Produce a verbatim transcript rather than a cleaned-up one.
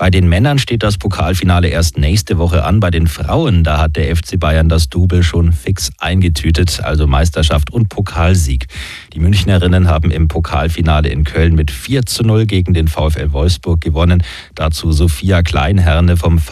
Bei den Männern steht das Pokalfinale erst nächste Woche an. Bei den Frauen, da hat der F C Bayern das Double schon fix eingetütet, also Meisterschaft und Pokalsieg. Die Münchnerinnen haben im Pokalfinale in Köln mit vier zu null gegen den VfL Wolfsburg gewonnen. Dazu Sophia Kleinherne vom